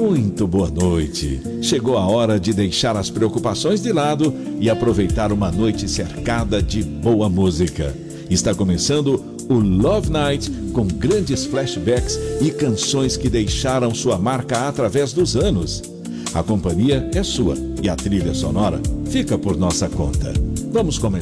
Muito boa noite. Chegou a hora de deixar as preocupações de lado e aproveitar uma noite cercada de boa música. Está começando o Love Night com grandes flashbacks e canções que deixaram sua marca através dos anos. A companhia é sua e a trilha sonora fica por nossa conta. Vamos começar.